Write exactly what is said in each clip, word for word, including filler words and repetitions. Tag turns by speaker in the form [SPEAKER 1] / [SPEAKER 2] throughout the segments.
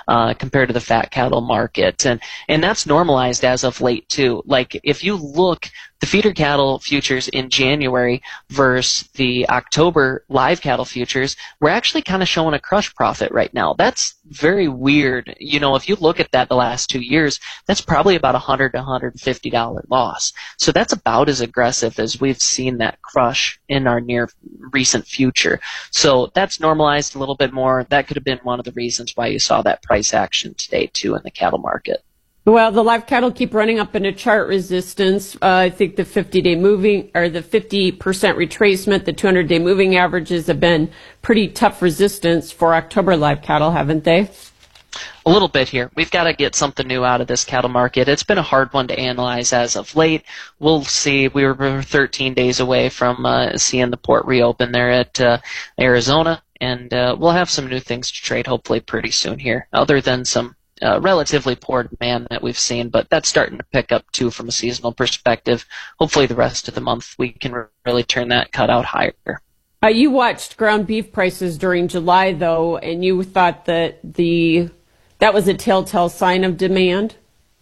[SPEAKER 1] uh, compared to the fat cattle market. And, and that's normalized as of late too. Like if you look, the feeder cattle futures in January versus the October live cattle futures, we're actually kind of showing a crush profit right now. That's very weird. You know, if you look at that the last two years, that's probably about a one hundred to one hundred fifty dollars loss. So that's about as aggressive as we've seen that crush in our near recent future. So that's normalized a little bit more. That could have been one of the reasons why you saw that price action today too in the cattle market.
[SPEAKER 2] Well, the live cattle keep running up into chart resistance. Uh, I think the fifty-day moving, or the fifty percent retracement, the two hundred day moving averages have been pretty tough resistance for October live cattle, haven't they?
[SPEAKER 1] A little bit here. We've got to get something new out of this cattle market. It's been a hard one to analyze as of late. We'll see. We were thirteen days away from uh, seeing the port reopen there at uh, Arizona, and uh, we'll have some new things to trade hopefully pretty soon here, other than some Uh, relatively poor demand that we've seen, but that's starting to pick up too from a seasonal perspective. Hopefully the rest of the month we can re- really turn that cut out higher.
[SPEAKER 2] Uh, you watched ground beef prices during July, though, and you thought that the that was a telltale sign of demand?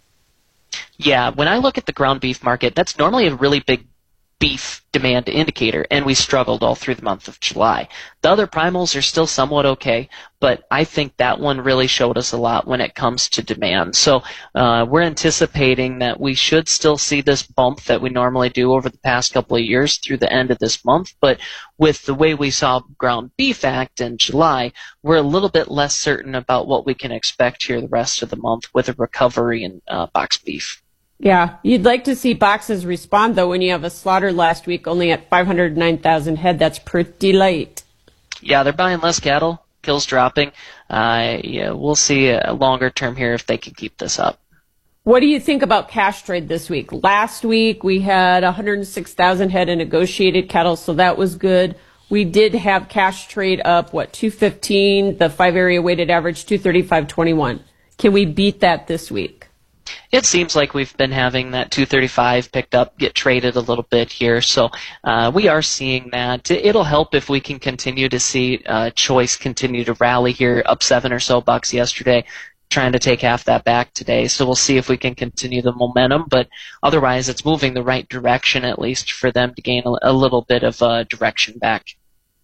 [SPEAKER 1] Yeah, when I look at the ground beef market, that's normally a really big beef demand indicator, and we struggled all through the month of July. The other primals are still somewhat okay, but I think that one really showed us a lot when it comes to demand. So uh, we're anticipating that we should still see this bump that we normally do over the past couple of years through the end of this month, but with the way we saw ground beef act in July, we're a little bit less certain about what we can expect here the rest of the month with a recovery in uh, box beef.
[SPEAKER 2] Yeah, you'd like to see boxes respond, though, when you have a slaughter last week only at five hundred nine thousand head. That's pretty late.
[SPEAKER 1] Yeah, they're buying less cattle, kills dropping. Uh, yeah, we'll see a longer term here if they can keep this up.
[SPEAKER 2] What do you think about cash trade this week? Last week we had one hundred six thousand head of negotiated cattle, so that was good. We did have cash trade up, what, two fifteen, the five area weighted average two thirty-five twenty-one. Can we beat that this week?
[SPEAKER 1] It seems like we've been having that two thirty-five picked up, get traded a little bit here. So uh, we are seeing that. It'll help if we can continue to see uh, choice continue to rally here, up seven or so bucks yesterday, trying to take half that back today. So we'll see if we can continue the momentum. But otherwise, it's moving the right direction, at least for them to gain a, a little bit of uh, direction back.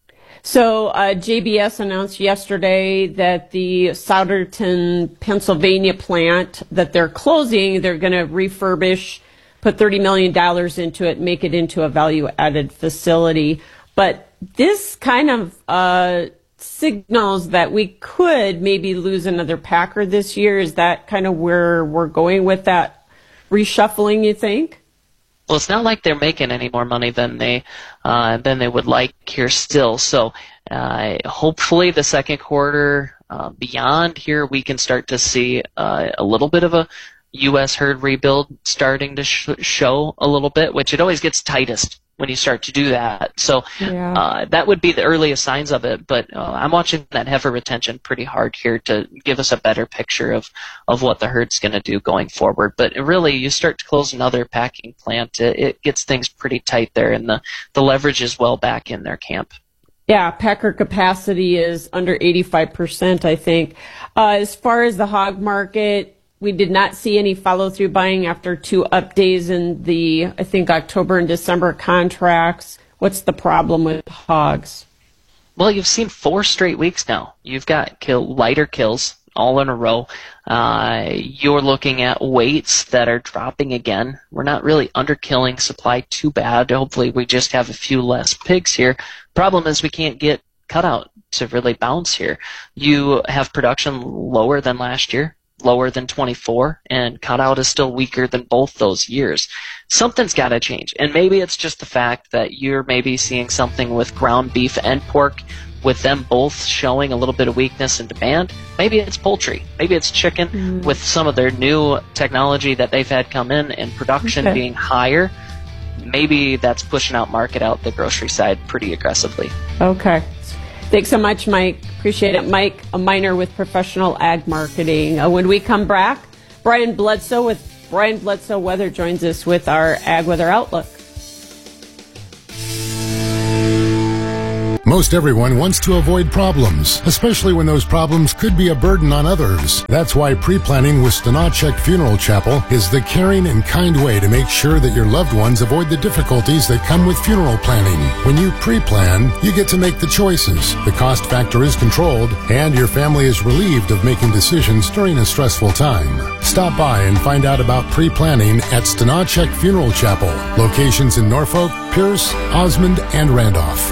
[SPEAKER 2] So uh, J B S announced yesterday that the Souderton, Pennsylvania plant that they're closing, they're going to refurbish, put thirty million dollars into it, make it into a value-added facility. But this kind of uh, signals that we could maybe lose another packer this year. Is that kind of where we're going with that reshuffling, you think?
[SPEAKER 1] Well, it's not like they're making any more money than they uh, than they would like here still. So uh, hopefully the second quarter uh, beyond here, we can start to see uh, a little bit of a U S herd rebuild starting to sh- show a little bit, which it always gets tightest when you start to do that. So
[SPEAKER 2] yeah.
[SPEAKER 1] uh, that would be the earliest signs of it. But uh, I'm watching that heifer retention pretty hard here to give us a better picture of, of what the herd's going to do going forward. But really, you start to close another packing plant, it, it gets things pretty tight there, and the, the leverage is well back in their camp.
[SPEAKER 2] Yeah, packer capacity is under eighty-five percent, I think. Uh, as far as the hog market, we did not see any follow-through buying after two up days in the, I think, October and December contracts. What's the problem with hogs?
[SPEAKER 1] Well, you've seen four straight weeks now. You've got kill, lighter kills all in a row. Uh, you're looking at weights that are dropping again. We're not really underkilling supply too bad. Hopefully we just have a few less pigs here. Problem is we can't get cutout to really bounce here. You have production lower than last year, lower than twenty-four, and cutout is still weaker than both those years. Something's got to change, and maybe it's just the fact that you're maybe seeing something with ground beef and pork, with them both showing a little bit of weakness in demand. Maybe it's poultry, maybe it's chicken, mm. with some of their new technology that they've had come in and production
[SPEAKER 2] okay.
[SPEAKER 1] being higher. Maybe that's pushing out market out the grocery side pretty aggressively.
[SPEAKER 2] Okay. Thanks so much, Mike. Appreciate it. Mike, a miner with Professional Ag Marketing. Uh, when we come back, Brian Bledsoe with Brian Bledsoe Weather joins us with our Ag Weather Outlook.
[SPEAKER 3] Most everyone wants to avoid problems, especially when those problems could be a burden on others. That's why pre-planning with Stanachek Funeral Chapel is the caring and kind way to make sure that your loved ones avoid the difficulties that come with funeral planning. When you pre-plan, you get to make the choices, the cost factor is controlled, and your family is relieved of making decisions during a stressful time. Stop by and find out about pre-planning at Stanachek Funeral Chapel. Locations in Norfolk, Pierce, Osmond, and Randolph.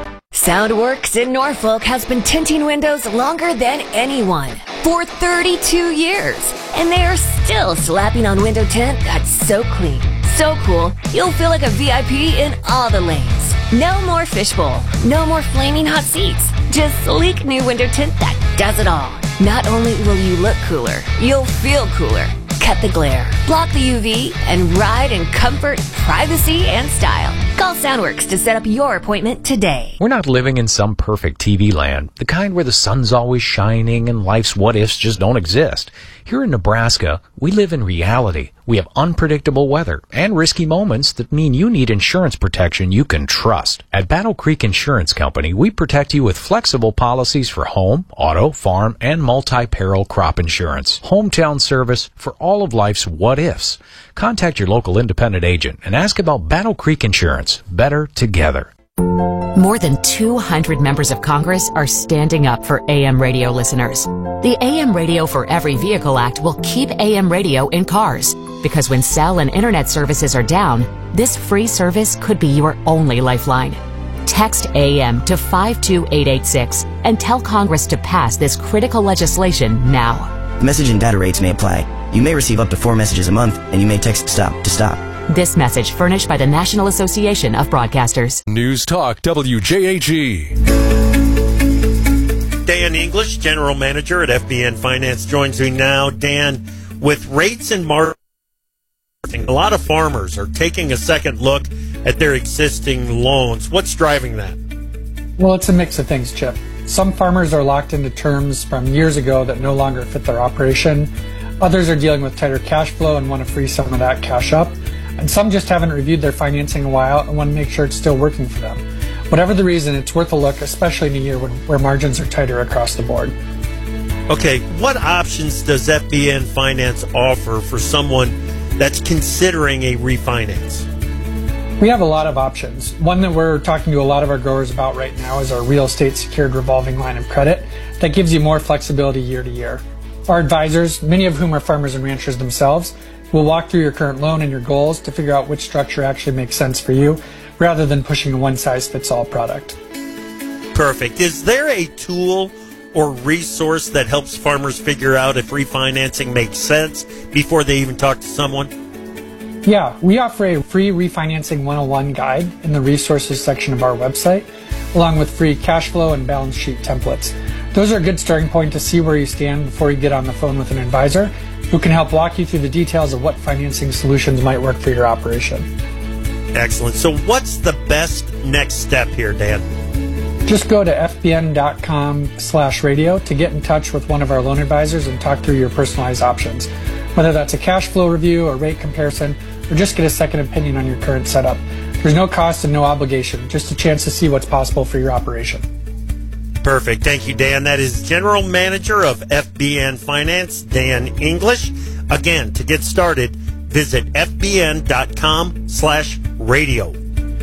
[SPEAKER 4] Soundworks in Norfolk has been tinting windows longer than anyone, for thirty-two years. And they are still slapping on window tint that's so clean, so cool, you'll feel like a V I P in all the lanes. No more fishbowl, no more flaming hot seats, just sleek new window tint that does it all. Not only will you look cooler, you'll feel cooler. Cut the glare, block the U V, and ride in comfort, privacy, and style. Call Soundworks to set up your appointment today.
[SPEAKER 5] We're not living in some perfect T V land, the kind where the sun's always shining and life's what-ifs just don't exist. Here in Nebraska, we live in reality. We have unpredictable weather and risky moments that mean you need insurance protection you can trust. At Battle Creek Insurance Company, we protect you with flexible policies for home, auto, farm, and multi-peril crop insurance. Hometown service for all of life's what-ifs. Contact your local independent agent and ask about Battle Creek Insurance. Better together.
[SPEAKER 6] More than two hundred members of Congress are standing up for A M radio listeners. The A M Radio for Every Vehicle Act will keep A M radio in cars, because when cell and internet services are down, this free service could be your only lifeline. Text A M to five two eight eight six and tell Congress to pass this critical legislation now.
[SPEAKER 7] Message and data rates may apply. You may receive up to four messages a month, and you may text STOP to stop.
[SPEAKER 6] This message furnished by the National Association of Broadcasters.
[SPEAKER 8] News Talk W J H E.
[SPEAKER 9] Dan English, General Manager at F B N Finance, joins me now. Dan, with rates and marketing, a lot of farmers are taking a second look at their existing loans. What's driving that?
[SPEAKER 10] Well, it's a mix of things, Chip. Some farmers are locked into terms from years ago that no longer fit their operation. Others are dealing with tighter cash flow and want to free some of that cash up. And some just haven't reviewed their financing in a while and want to make sure it's still working for them. Whatever the reason, it's worth a look, especially in a year when, where margins are tighter across the board.
[SPEAKER 9] Okay, what options does F B N Finance offer for someone that's considering a refinance?
[SPEAKER 10] We have a lot of options. One that we're talking to a lot of our growers about right now is our real estate secured revolving line of credit that gives you more flexibility year to year. Our advisors, many of whom are farmers and ranchers themselves, will walk through your current loan and your goals to figure out which structure actually makes sense for you, rather than pushing a one-size-fits-all product.
[SPEAKER 9] Perfect. Is there a tool or resource that helps farmers figure out if refinancing makes sense before they even talk to someone?
[SPEAKER 10] Yeah, we offer a free Refinancing one oh one guide in the resources section of our website, along with free cash flow and balance sheet templates. Those are a good starting point to see where you stand before you get on the phone with an advisor who can help walk you through the details of what financing solutions might work for your operation.
[SPEAKER 9] Excellent. So what's the best next step here, Dan?
[SPEAKER 10] Just go to f b n dot com slash radio to get in touch with one of our loan advisors and talk through your personalized options. Whether that's a cash flow review, a rate comparison, or just get a second opinion on your current setup. There's no cost and no obligation, just a chance to see what's possible for your operation.
[SPEAKER 9] Perfect. Thank you, Dan. That is General Manager of F B N Finance, Dan English. Again, to get started, visit f b n dot com slash radio.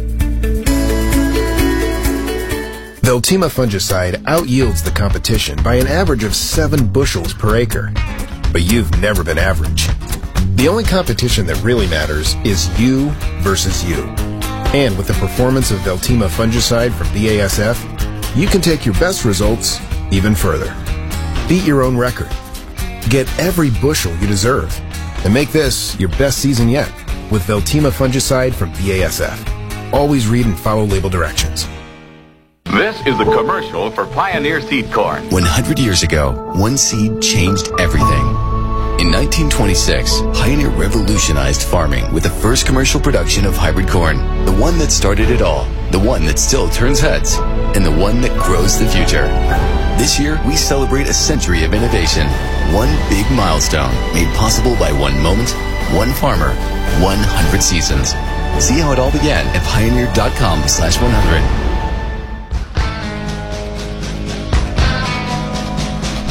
[SPEAKER 11] Veltima fungicide outyields the competition by an average of seven bushels per acre. But you've never been average. The only competition that really matters is you versus you. And with the performance of Veltima fungicide from B A S F, you can take your best results even further. Beat your own record. Get every bushel you deserve. And make this your best season yet with Veltima fungicide from B A S F. Always read and follow label directions.
[SPEAKER 12] This is the commercial for Pioneer Seed Corn.
[SPEAKER 13] one hundred years ago, one seed changed everything. In nineteen twenty-six, Pioneer revolutionized farming with the first commercial production of hybrid corn. The one that started it all, the one that still turns heads, and the one that grows the future. This year, we celebrate a century of innovation. One big milestone made possible by one moment, one farmer, one hundred seasons. See how it all began at pioneer dot com slash one hundred.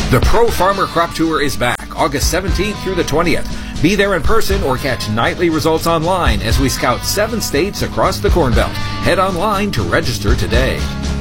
[SPEAKER 14] The Pro Farmer Crop Tour is back August seventeenth through the twentieth. Be there in person or catch nightly results online as we scout seven states across the Corn Belt. Head online to register today.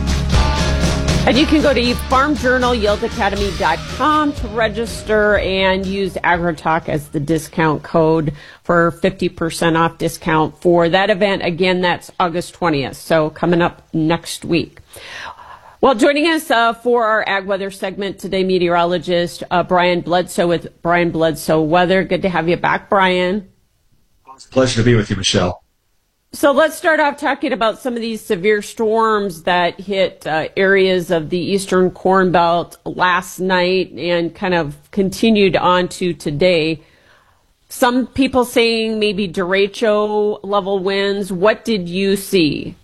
[SPEAKER 2] And you can go to farm journal yield academy dot com to register and use AgriTalk as the discount code for fifty percent off discount for that event. Again, that's August twentieth, so coming up next week. Well, joining us uh, for our Ag Weather segment today, meteorologist uh, Brian Bledsoe with Brian Bledsoe Weather. Good to have you back, Brian.
[SPEAKER 15] It's a pleasure to be with you, Michelle.
[SPEAKER 2] So let's start off talking about some of these severe storms that hit uh, areas of the eastern Corn Belt last night and kind of continued on to today. Some people saying maybe derecho level winds. What did you see?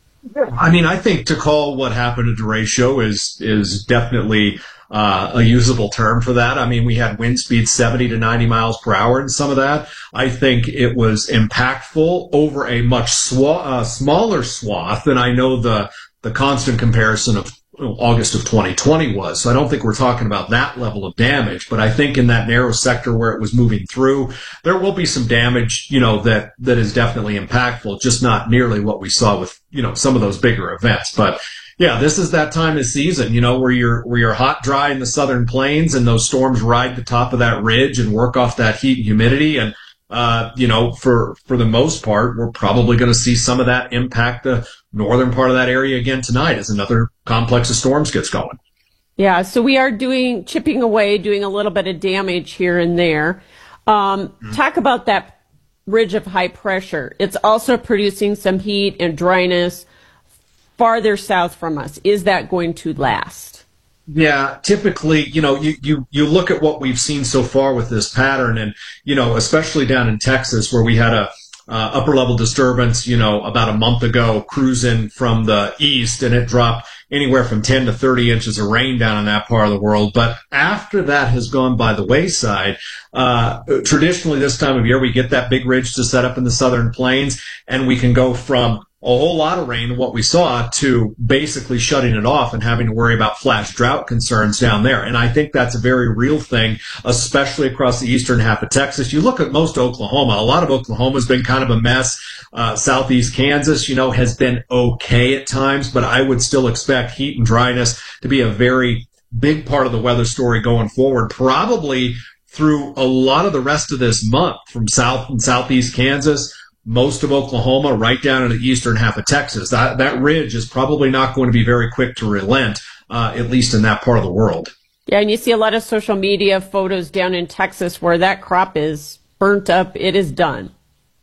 [SPEAKER 15] I mean, I think to call what happened to derecho is is definitely uh, a usable term for that. I mean, we had wind speeds seventy to ninety miles per hour in some of that. I think it was impactful over a much swa- uh, smaller swath than I know the the constant comparison of August of twenty twenty was. So I don't think we're talking about that level of damage, but I think in that narrow sector where it was moving through, there will be some damage, you know, that, that is definitely impactful, just not nearly what we saw with, you know, some of those bigger events. But yeah, this is that time of season, you know, where you're, where you're hot, dry in the southern plains and those storms ride the top of that ridge and work off that heat and humidity. And, uh, you know, for, for the most part, we're probably going to see some of that impact the northern part of that area again tonight as another complex of storms gets going.
[SPEAKER 2] Yeah, so we are doing, chipping away, doing a little bit of damage here and there. Um, mm-hmm. Talk about that ridge of high pressure. It's also producing some heat and dryness farther south from us. Is that going to last?
[SPEAKER 15] Yeah, typically, you know, you, you, you look at what we've seen so far with this pattern and, you know, especially down in Texas where we had a uh, upper level disturbance, you know, about a month ago cruising from the east and it dropped anywhere from ten to thirty inches of rain down in that part of the world. But after that has gone by the wayside, uh, traditionally this time of year, we get that big ridge to set up in the southern plains and we can go from a whole lot of rain, what we saw, to basically shutting it off and having to worry about flash drought concerns down there. And I think that's a very real thing, especially across the eastern half of Texas. You look at most Oklahoma, a lot of Oklahoma's been kind of a mess. Uh, southeast Kansas, you know, has been okay at times, but I would still expect heat and dryness to be a very big part of the weather story going forward, probably through a lot of the rest of this month from south and southeast Kansas, most of Oklahoma, right down in the eastern half of Texas. That that ridge is probably not going to be very quick to relent, uh, at least in that part of the world.
[SPEAKER 2] Yeah, and you see a lot of social media photos down in Texas where that crop is burnt up. It is done.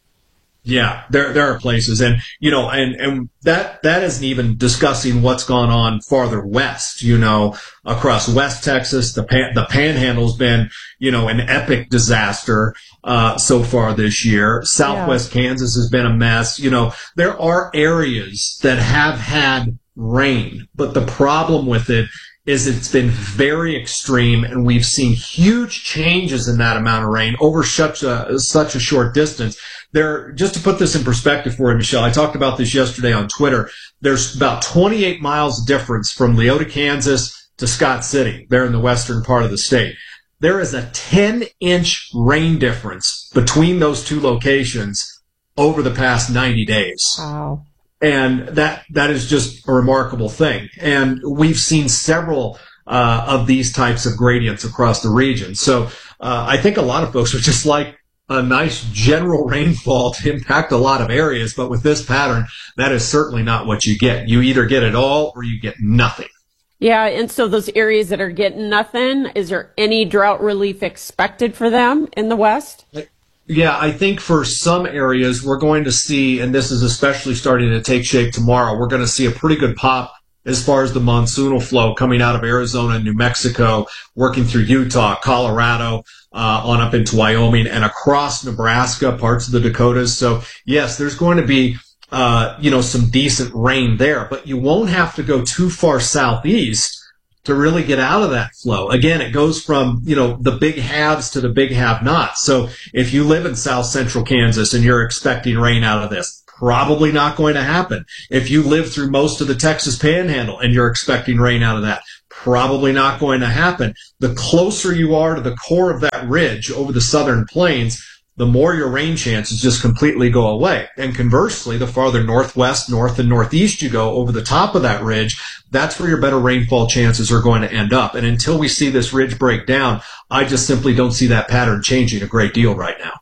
[SPEAKER 15] Yeah, there there are places, and you know, and and that that isn't even discussing what's gone on farther west. You know, across West Texas, the pan, the Panhandle's been, you know, an epic disaster uh so far this year. Southwest yeah. Kansas has been a mess. You know, there are areas that have had rain, but the problem with it is it's been very extreme, and we've seen huge changes in that amount of rain over such a such a short distance. There, just to put this in perspective for you, Michelle, I talked about this yesterday on Twitter. There's about twenty-eight miles difference from Leota, Kansas to Scott City, there in the western part of the state. There is a ten-inch rain difference between those two locations over the past ninety days.
[SPEAKER 2] Wow.
[SPEAKER 15] And that that is just a remarkable thing. And we've seen several uh, of these types of gradients across the region. So uh, I think a lot of folks would just like a nice general rainfall to impact a lot of areas. But with this pattern, that is certainly not what you get. You either get it all or you get nothing.
[SPEAKER 2] Yeah, and so those areas that are getting nothing, is there any drought relief expected for them in the West?
[SPEAKER 15] Yeah, I think for some areas we're going to see, and this is especially starting to take shape tomorrow, we're going to see a pretty good pop as far as the monsoonal flow coming out of Arizona and New Mexico, working through Utah, Colorado, uh, on up into Wyoming and across Nebraska, parts of the Dakotas. So yes, there's going to be, uh, you know, some decent rain there, but you won't have to go too far southeast to really get out of that flow. Again, it goes from, you know, the big haves to the big have-nots. So if you live in south central Kansas and you're expecting rain out of this, probably not going to happen. If you live through most of the Texas Panhandle and you're expecting rain out of that, probably not going to happen. The closer you are to the core of that ridge over the southern plains, the more your rain chances just completely go away. And conversely, the farther northwest, north, and northeast you go over the top of that ridge, that's where your better rainfall chances are going to end up. And until we see this ridge break down, I just simply don't see that pattern changing a great deal right now.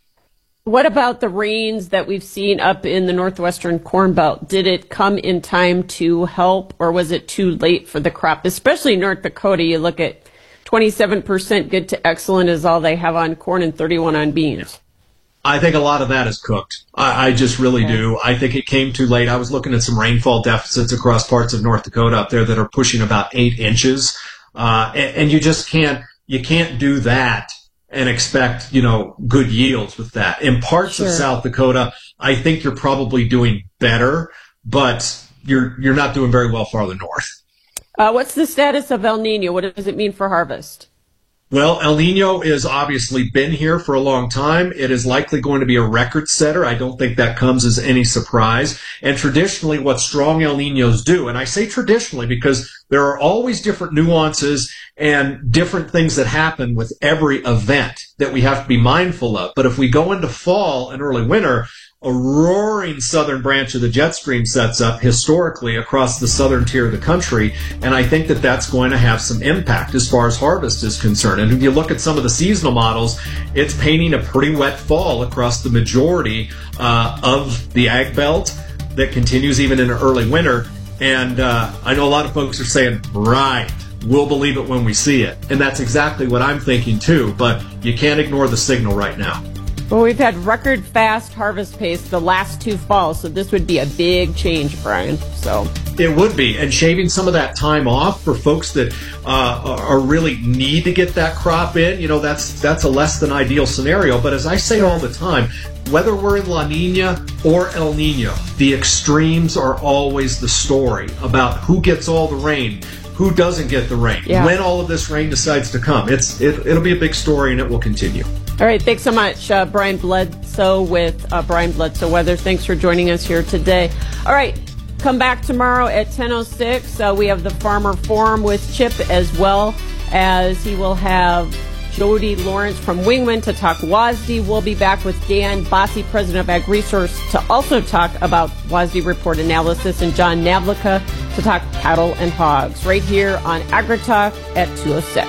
[SPEAKER 2] What about the rains that we've seen up in the northwestern Corn Belt? Did it come in time to help, or was it too late for the crop? Especially North Dakota, you look at twenty-seven percent good to excellent is all they have on corn and thirty-one on beans.
[SPEAKER 15] I think a lot of that is cooked. I, I just really okay. do. I think it came too late. I was looking at some rainfall deficits across parts of North Dakota up there that are pushing about eight inches. Uh, and, and you just can't, you can't do that and expect, you know, good yields with that. In parts sure. of South Dakota, I think you're probably doing better, but you're, you're not doing very well farther north.
[SPEAKER 2] Uh, what's the status of El Nino? What does it mean for harvest?
[SPEAKER 15] Well, El Nino has obviously been here for a long time. It is likely going to be a record setter. I don't think that comes as any surprise. And traditionally, what strong El Ninos do, and I say traditionally because there are always different nuances and different things that happen with every event that we have to be mindful of. But if we go into fall and early winter, a roaring southern branch of the jet stream sets up historically across the southern tier of the country, and I think that that's going to have some impact as far as harvest is concerned. And if you look at some of the seasonal models, it's painting a pretty wet fall across the majority uh, of the ag belt that continues even in early winter. And uh, I know a lot of folks are saying, right, we'll believe it when we see it. And that's exactly what I'm thinking too, but you can't ignore the signal right now.
[SPEAKER 2] Well, we've had record fast harvest pace the last two falls, so this would be a big change, Brian. So
[SPEAKER 15] it would be, and shaving some of that time off for folks that uh, are really need to get that crop in. You know, that's that's a less than ideal scenario. But as I say all the time, whether we're in La Nina or El Nino, the extremes are always the story about who gets all the rain, who doesn't get the rain, yeah. when all of this rain decides to come. It's it, it'll be a big story, and it will continue.
[SPEAKER 2] All right, thanks so much, uh, Brian Bledsoe with uh, Brian Bledsoe Weather. Thanks for joining us here today. All right, come back tomorrow at ten oh six. Uh, we have the Farmer Forum with Chip, as well as he will have Jody Lawrence from Wingman to talk W A S D. We'll be back with Dan Bossie, president of Ag Resource, to also talk about W A S D report analysis, and John Navlica to talk cattle and hogs, right here on AgriTalk at two oh six.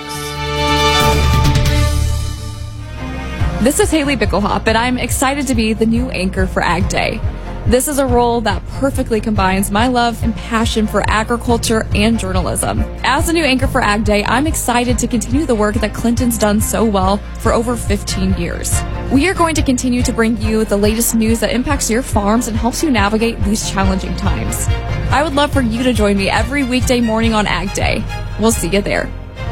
[SPEAKER 16] This is Haley Bickelhop, and I'm excited to be the new anchor for Ag Day. This is a role that perfectly combines my love and passion for agriculture and journalism. As the new anchor for Ag Day, I'm excited to continue the work that Clinton's done so well for over fifteen years. We are going to continue to bring you the latest news that impacts your farms and helps you navigate these challenging times. I would love for you to join me every weekday morning on Ag Day. We'll see you there.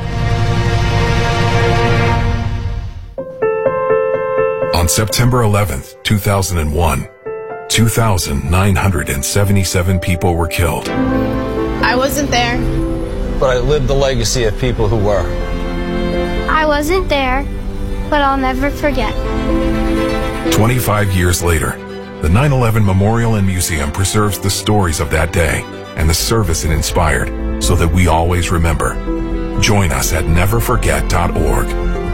[SPEAKER 8] On September eleventh, two thousand one, two thousand nine hundred seventy-seven people were killed.
[SPEAKER 17] I wasn't there.
[SPEAKER 18] But I lived the legacy of people who were.
[SPEAKER 17] I wasn't there, but I'll never forget.
[SPEAKER 8] twenty-five years later, the nine eleven Memorial and Museum preserves the stories of that day and the service it inspired so that we always remember. Join us at never forget dot org.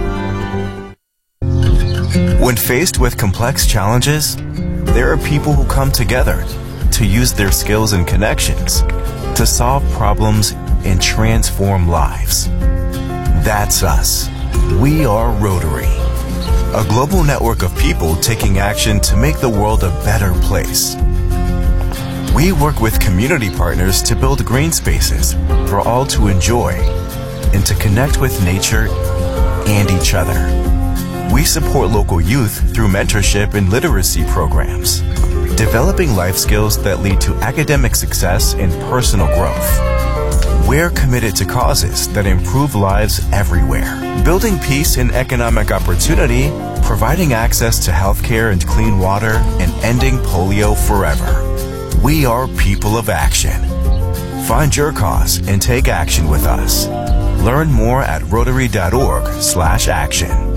[SPEAKER 19] When faced with complex challenges, there are people who come together to use their skills and connections to solve problems and transform lives. That's us. We are Rotary, a global network of people taking action to make the world a better place. We work with community partners to build green spaces for all to enjoy and to connect with nature and each other. We support local youth through mentorship and literacy programs, developing life skills that lead to academic success and personal growth. We're committed to causes that improve lives everywhere, building peace and economic opportunity, providing access to healthcare and clean water, and ending polio forever. We are people of action. Find your cause and take action with us. Learn more at rotary dot org slash action.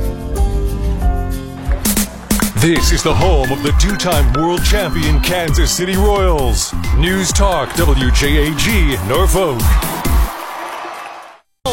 [SPEAKER 8] This is the home of the two-time world champion Kansas City Royals. News Talk W J A G Norfolk.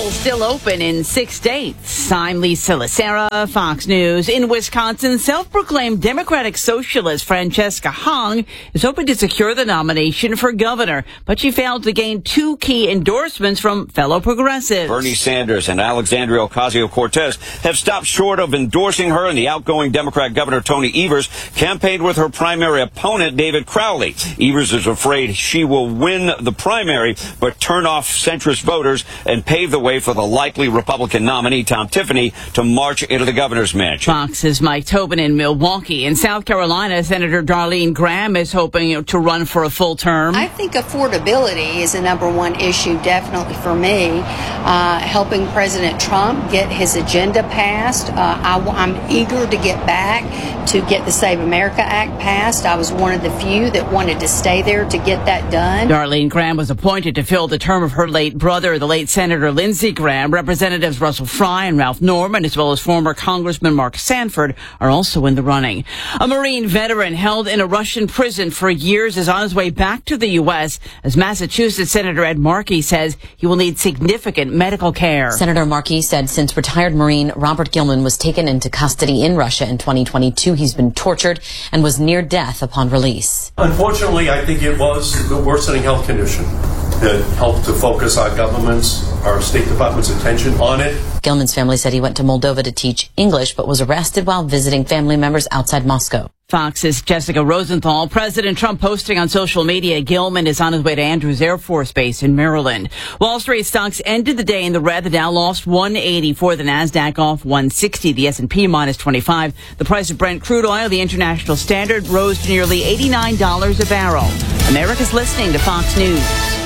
[SPEAKER 20] schools still open in six states. I'm Lisa Lacera, Fox News. In Wisconsin, self-proclaimed Democratic Socialist Francesca Hong is hoping to secure the nomination for governor, but she failed to gain two key endorsements from fellow progressives.
[SPEAKER 21] Bernie Sanders and Alexandria Ocasio-Cortez have stopped short of endorsing her, and the outgoing Democrat Governor Tony Evers campaigned with her primary opponent, David Crowley. Evers is afraid she will win the primary, but turn off centrist voters and pave the way for the likely Republican nominee, Tom Tiffany, to march into the governor's mansion.
[SPEAKER 20] Fox's Mike Tobin in Milwaukee. In South Carolina, Senator Darlene Graham is hoping to run for a full term.
[SPEAKER 22] I think affordability is a number one issue, definitely for me. Uh, helping President Trump get his agenda passed. Uh, I, I'm eager to get back to get the Save America Act passed. I was one of the few that wanted to stay there to get that done.
[SPEAKER 20] Darlene Graham was appointed to fill the term of her late brother, the late Senator Lindsey Graham. Representatives Russell Fry and Ralph Norman, as well as former Congressman Mark Sanford, are also in the running. A Marine veteran held in a Russian prison for years is on his way back to the U S as Massachusetts Senator Ed Markey says he will need significant medical care.
[SPEAKER 23] Senator Markey said since retired Marine Robert Gilman was taken into custody in Russia in twenty twenty-two, he's been tortured and was near death upon release.
[SPEAKER 24] Unfortunately, I think it was the worsening health condition that helped to focus our government's, our State Department's attention on it.
[SPEAKER 23] Gilman's family said he went to Moldova to teach English, but was arrested while visiting family members outside Moscow.
[SPEAKER 20] Fox's Jessica Rosenthal. President Trump posting on social media Gilman is on his way to Andrews Air Force Base in Maryland. Wall Street stocks ended the day in the red. The Dow lost one eighty-four, the Nasdaq off one sixty, the S and P minus twenty-five. The price of Brent crude oil, the international standard, rose to nearly eighty-nine dollars a barrel. America's listening to Fox News.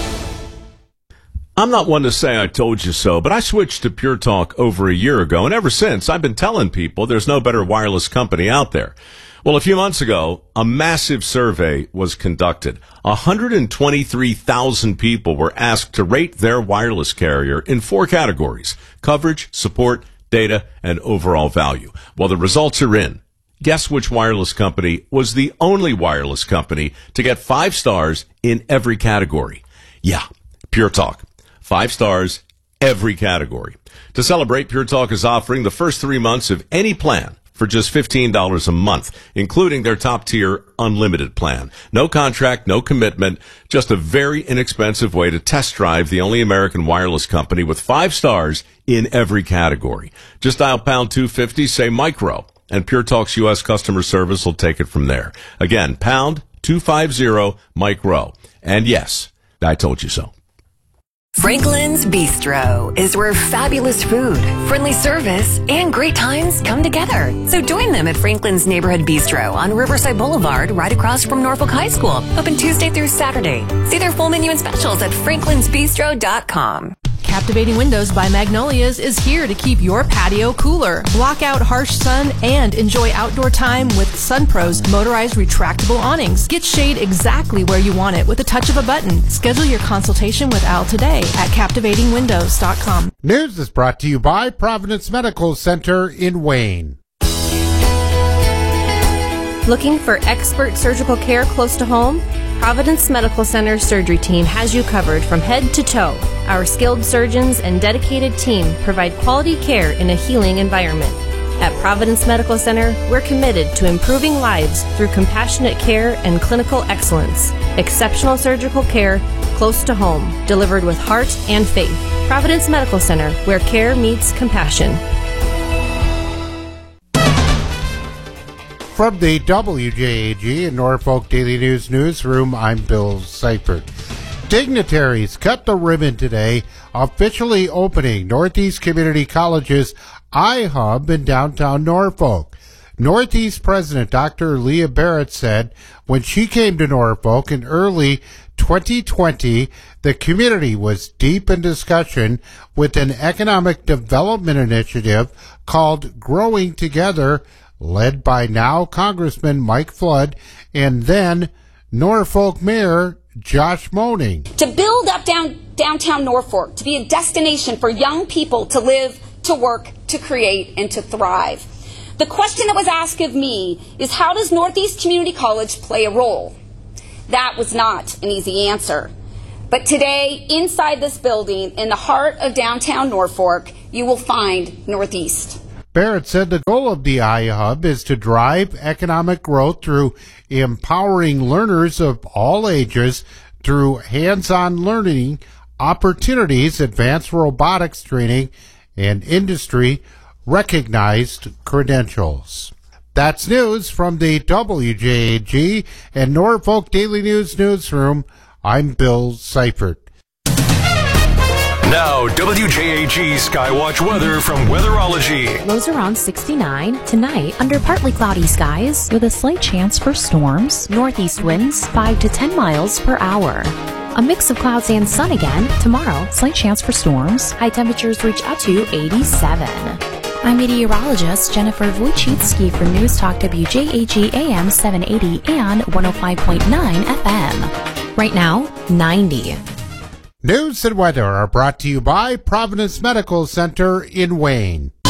[SPEAKER 25] I'm not one to say I told you so, but I switched to Pure Talk over a year ago, and ever since I've been telling people there's no better wireless company out there. Well, a few months ago, a massive survey was conducted. one hundred twenty-three thousand people were asked to rate their wireless carrier in four categories: coverage, support, data, and overall value. Well, the results are in. Guess which wireless company was the only wireless company to get five stars in every category? Yeah, Pure Talk. Five stars, every category. To celebrate, Pure Talk is offering the first three months of any plan for just fifteen dollars a month, including their top-tier unlimited plan. No contract, no commitment, just a very inexpensive way to test drive the only American wireless company with five stars in every category. Just dial pound two fifty, say micro, and Pure Talk's U S customer service will take it from there. Again, pound two fifty, micro. And yes, I told you so.
[SPEAKER 4] Franklin's Bistro is where fabulous food, friendly service, and great times come together. So join them at Franklin's Neighborhood Bistro on Riverside Boulevard, right across from Norfolk High School. Open Tuesday through Saturday. See their full menu and specials at franklins bistro dot com.
[SPEAKER 26] Captivating Windows by Magnolias is here to keep your patio cooler. Block out harsh sun and enjoy outdoor time with SunPro's motorized retractable awnings. Get shade exactly where you want it with a touch of a button. Schedule your consultation with Al today at captivating windows dot com.
[SPEAKER 27] News is brought to you by Providence Medical Center in Wayne.
[SPEAKER 28] Looking for expert surgical care close to home? Providence Medical Center surgery team has you covered from head to toe. Our skilled surgeons and dedicated team provide quality care in a healing environment. At Providence Medical Center, we're committed to improving lives through compassionate care and clinical excellence. Exceptional surgical care close to home, delivered with heart and faith. Providence Medical Center, where care meets compassion.
[SPEAKER 27] From the W J A G and Norfolk Daily News newsroom, I'm Bill Seifert. Dignitaries cut the ribbon today, officially opening Northeast Community College's iHub in downtown Norfolk. Northeast President Doctor Leah Barrett said when she came to Norfolk in early twenty twenty, the community was deep in discussion with an economic development initiative called Growing Together, led by now Congressman Mike Flood and then Norfolk Mayor Josh Moning.
[SPEAKER 29] To build up down, downtown Norfolk, to be a destination for young people to live, to work, to create, and to thrive. The question that was asked of me is, how does Northeast Community College play a role? That was not an easy answer. But today, inside this building, in the heart of downtown Norfolk, you will find Northeast.
[SPEAKER 27] Barrett said the goal of the iHub is to drive economic growth through empowering learners of all ages through hands-on learning opportunities, advanced robotics training, and industry-recognized credentials. That's news from the W J A G and Norfolk Daily News newsroom. I'm Bill Seifert.
[SPEAKER 1] Now, W J A G Skywatch weather from Weatherology.
[SPEAKER 3] Lows around sixty-nine. Tonight, under partly cloudy skies with a slight chance for storms. Northeast winds five to ten miles per hour. A mix of clouds and sun again. Tomorrow, slight chance for storms. High temperatures reach up to eighty-seven. I'm meteorologist Jennifer Wojcicki for News Talk W J A G A M seven eighty and one oh five point nine F M. Right now, ninety.
[SPEAKER 27] News and weather are brought to you by Providence Medical Center in Wayne.